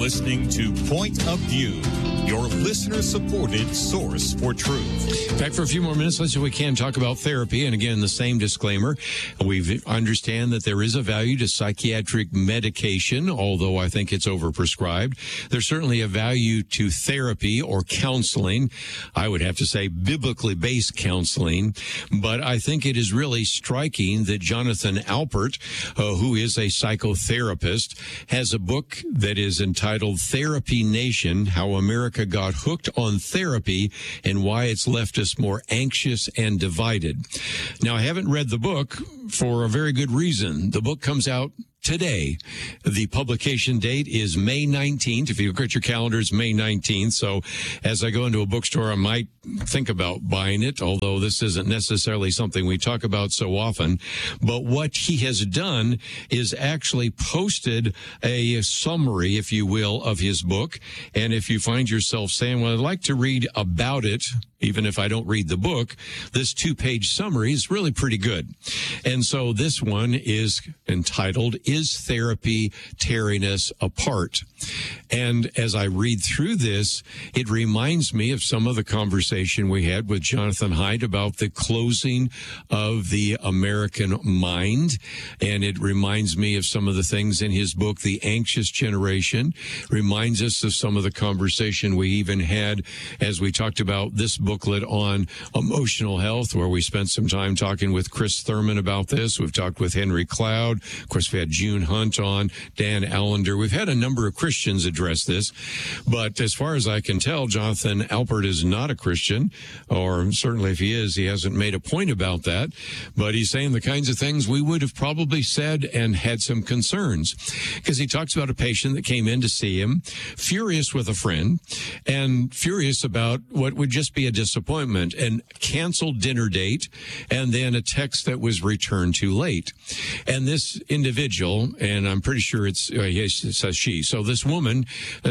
listening to Point of View, your listener-supported source for truth. Back for a few more minutes. Let's see if we can talk about therapy. And again, the same disclaimer. We understand that there is a value to psychiatric medication, although I think it's overprescribed. There's certainly a value to therapy or counseling. I would have to say biblically based counseling. But I think it is really striking that Jonathan Alpert, who is a psychotherapist, has a book that is entitled Therapy Nation, How America Got Hooked on Therapy and Why It's Left Us More Anxious and Divided. Now, I haven't read the book for a very good reason. The book comes out today. The publication date is May 19th. If you look at your calendar, it's May 19th. So as I go into a bookstore, I might think about buying it, although this isn't necessarily something we talk about so often. But what he has done is actually posted a summary, if you will, of his book. And if you find yourself saying, well, I'd like to read about it, even if I don't read the book, this 2-page summary is really pretty good. And so this one is entitled, Is Therapy Tearing Us Apart? And as I read through this, it reminds me of some of the conversation we had with Jonathan Haidt about the closing of the American mind. And it reminds me of some of the things in his book, The Anxious Generation. Reminds us of some of the conversation we even had as we talked about this booklet on emotional health, where we spent some time talking with Chris Thurman about this. We've talked with Henry Cloud. Of course, we had June Hunt on, Dan Allender. We've had a number of Christians address this. But as far as I can tell, Jonathan Alpert is not a Christian, or certainly if he is, he hasn't made a point about that. But he's saying the kinds of things we would have probably said and had some concerns. Because he talks about a patient that came in to see him, furious with a friend, and furious about what would just be a disappointment, and canceled dinner date, and then a text that was returned too late. And this individual, and I'm pretty sure it says she. So this woman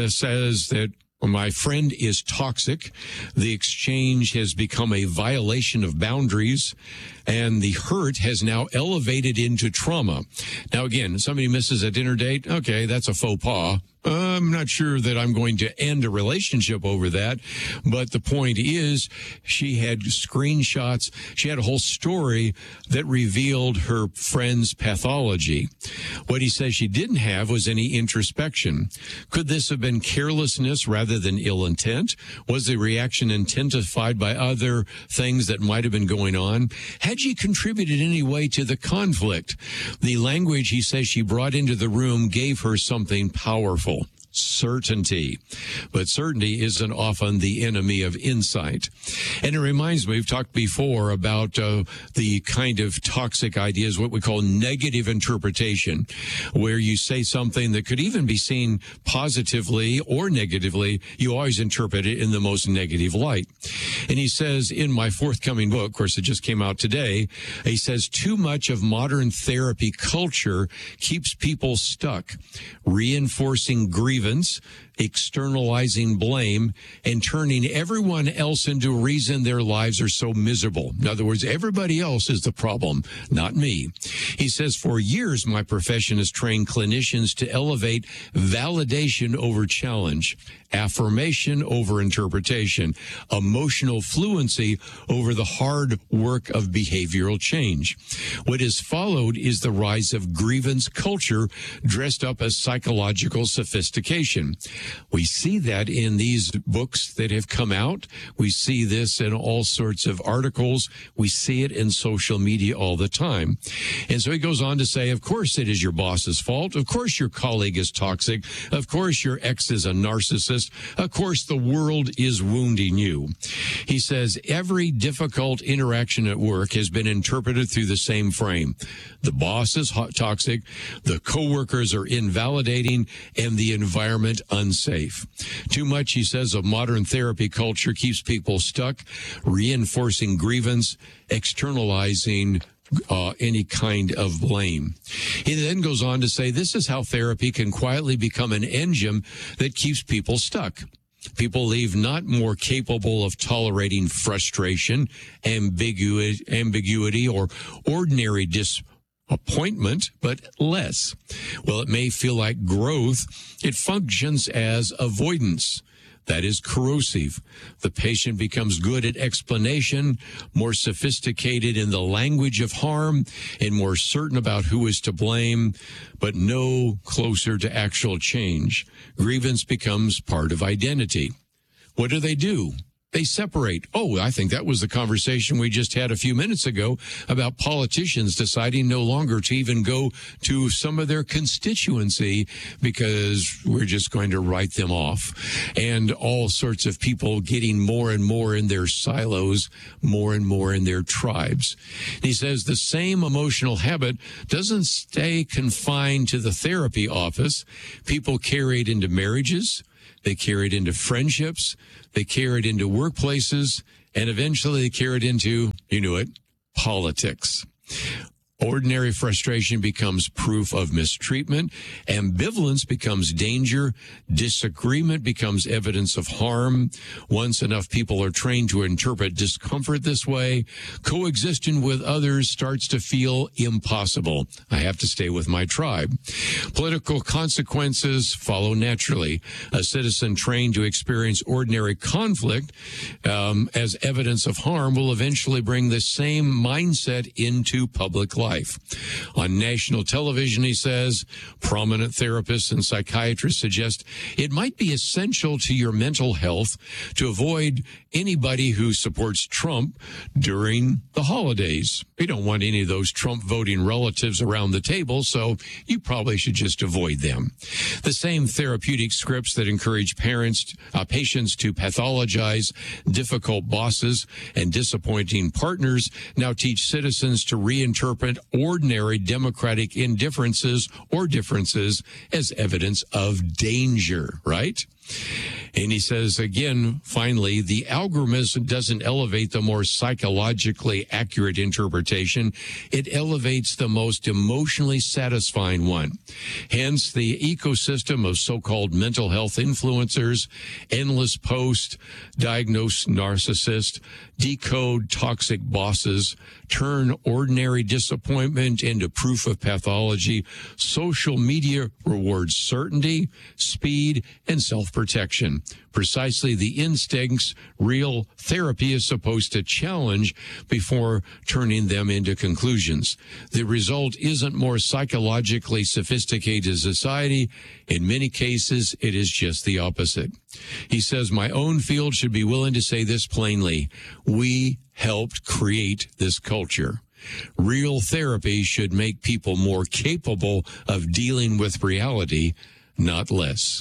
says that my friend is toxic. The exchange has become a violation of boundaries, and the hurt has now elevated into trauma. Now, again, somebody misses a dinner date. Okay, that's a faux pas. I'm not sure that I'm going to end a relationship over that. But the point is, she had screenshots. She had a whole story that revealed her friend's pathology. What he says she didn't have was any introspection. Could this have been carelessness rather than ill intent? Was the reaction intensified by other things that might have been going on? Had she contributed in any way to the conflict? The language he says she brought into the room gave her something powerful. Certainty. But certainty isn't often the enemy of insight. And it reminds me, we've talked before about the kind of toxic ideas, what we call negative interpretation, where you say something that could even be seen positively or negatively. You always interpret it in the most negative light. And he says in my forthcoming book, of course, it just came out today, he says too much of modern therapy culture keeps people stuck, reinforcing grievance, externalizing blame, and turning everyone else into a reason their lives are so miserable. In other words, everybody else is the problem, not me. He says, for years, my profession has trained clinicians to elevate validation over challenge, affirmation over interpretation, emotional fluency over the hard work of behavioral change. What has followed is the rise of grievance culture dressed up as psychological sophistication. We see that in these books that have come out. We see this in all sorts of articles. We see it in social media all the time. And so he goes on to say, of course it is your boss's fault. Of course your colleague is toxic. Of course your ex is a narcissist. Of course the world is wounding you. He says every difficult interaction at work has been interpreted through the same frame. The boss is toxic, the coworkers are invalidating, and the environment unsafe. Too much, he says, of modern therapy culture keeps people stuck, reinforcing grievance, externalizing any kind of blame. He then goes on to say this is how therapy can quietly become an engine that keeps people stuck. People leave not more capable of tolerating frustration, ambiguity, or ordinary appointment, but less. Well, it may feel like growth. It functions as avoidance. That is corrosive. The patient becomes good at explanation, more sophisticated in the language of harm, and more certain about who is to blame, but no closer to actual change. Grievance becomes part of identity. What do? They separate. Oh, I think that was the conversation we just had a few minutes ago about politicians deciding no longer to even go to some of their constituency because we're just going to write them off. And all sorts of people getting more and more in their silos, more and more in their tribes. He says the same emotional habit doesn't stay confined to the therapy office. People carry it into marriages. They carry it into friendships. They carry it into workplaces. And eventually they carry it into, you know it, politics. Ordinary frustration becomes proof of mistreatment. Ambivalence becomes danger. Disagreement becomes evidence of harm. Once enough people are trained to interpret discomfort this way, coexisting with others starts to feel impossible. I have to stay with my tribe. Political consequences follow naturally. A citizen trained to experience ordinary conflict as evidence of harm will eventually bring the same mindset into public life. On national television, he says, prominent therapists and psychiatrists suggest it might be essential to your mental health to avoid anybody who supports Trump during the holidays. We don't want any of those Trump voting relatives around the table, so you probably should just avoid them. The same therapeutic scripts that encourage patients to pathologize difficult bosses and disappointing partners now teach citizens to reinterpret ordinary democratic indifferences or differences as evidence of danger, right? And he says, again, finally, the algorithm doesn't elevate the more psychologically accurate interpretation. It elevates the most emotionally satisfying one. Hence, the ecosystem of so-called mental health influencers, endless posts, diagnose narcissists, decode toxic bosses, turn ordinary disappointment into proof of pathology. Social media rewards certainty, speed, and self-protection. Precisely the instincts real therapy is supposed to challenge before turning them into conclusions. The result isn't more psychologically sophisticated society. In many cases, it is just the opposite. He says, my own field should be willing to say this plainly. We helped create this culture. Real therapy should make people more capable of dealing with reality, not less.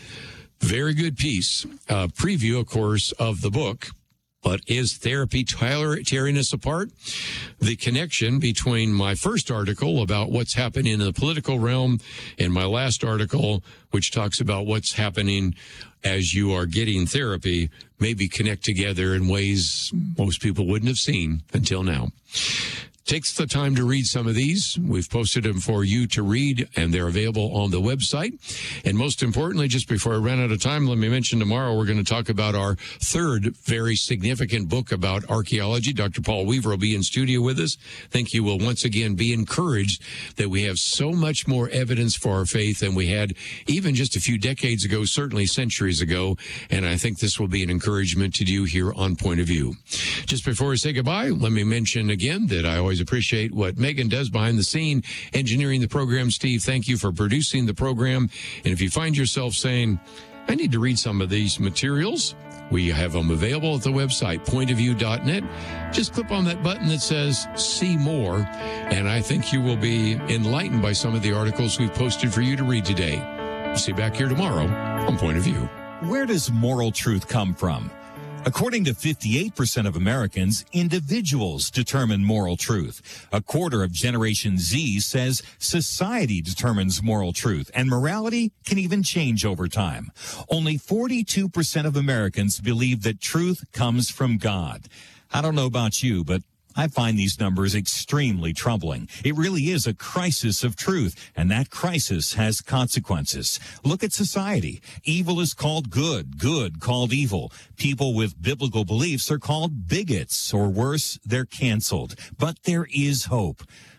Very good piece. Preview, of course, of the book. But is therapy tearing us apart? The connection between my first article about what's happening in the political realm and my last article, which talks about what's happening as you are getting therapy, maybe connect together in ways most people wouldn't have seen until now. Takes the time to read some of these. We've posted them for you to read, and they're available on the website. And most importantly, just before I run out of time, let me mention tomorrow we're going to talk about our third very significant book about archaeology. Dr. Paul Weaver will be in studio with us. I think you will once again be encouraged that we have so much more evidence for our faith than we had even just a few decades ago, certainly centuries ago. And I think this will be an encouragement to you here on Point of View. Just before I say goodbye, let me mention again that I always appreciate what Megan does behind the scene, engineering the program. Steve, thank you for producing the program. And if you find yourself saying, I need to read some of these materials, we have them available at the website, pointofview.net. Just click on that button that says see more, and I think you will be enlightened by some of the articles we've posted for you to read today. See you back here tomorrow on Point of View. Where does moral truth come from? According to 58% of Americans, individuals determine moral truth. A quarter of Generation Z says society determines moral truth, and morality can even change over time. Only 42% of Americans believe that truth comes from God. I don't know about you, but I find these numbers extremely troubling. It really is a crisis of truth, and that crisis has consequences. Look at society. Evil is called good, good called evil. People with biblical beliefs are called bigots, or worse, they're canceled. But there is hope.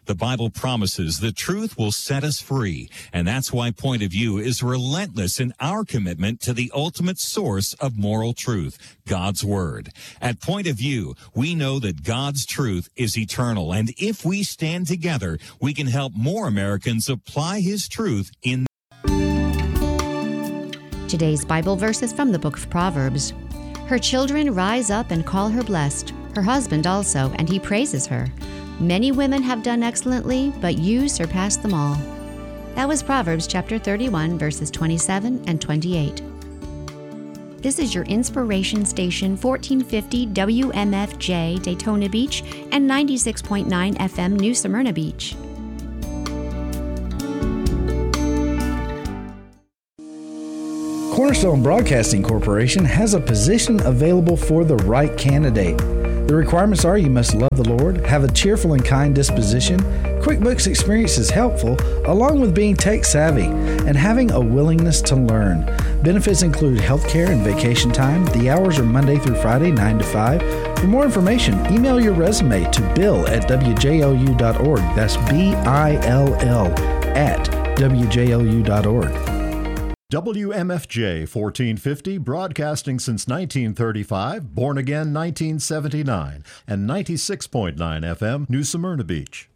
The Bible promises the truth will set us free, and that's why Point of View is relentless in our commitment to the ultimate source of moral truth, God's Word. At Point of View, we know that God's truth is eternal, and if we stand together, we can help more Americans apply His truth in. Today's Bible verse is from the book of Proverbs. Her children rise up and call her blessed, her husband also, and he praises her. Many women have done excellently, but you surpass them all. That was Proverbs chapter 31, verses 27 and 28. This is your inspiration station, 1450 WMFJ Daytona Beach and 96.9 FM New Smyrna Beach. Cornerstone Broadcasting Corporation has a position available for the right candidate. The requirements are you must love the Lord, have a cheerful and kind disposition, QuickBooks experience is helpful, along with being tech savvy, and having a willingness to learn. Benefits include health care and vacation time. The hours are Monday through Friday, 9 to 5. For more information, email your resume to bill@wjlu.org. That's BILL@wjlu.org. WMFJ 1450, broadcasting since 1935, born again 1979, and 96.9 FM, New Smyrna Beach.